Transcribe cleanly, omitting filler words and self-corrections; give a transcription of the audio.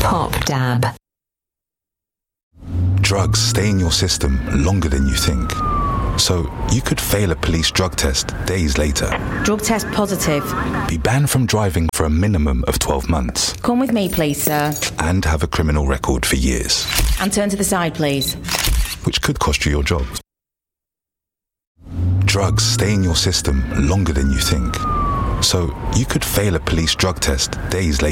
Pop Dab. Drugs stay in your system longer than you think. So you could fail a police drug test days later. Drug test positive. Be banned from driving for a minimum of 12 months. Come with me, please, sir. And have a criminal record for years. And turn to the side, please. Which could cost you your job. Drugs stay in your system longer than you think. So you could fail a police drug test days later.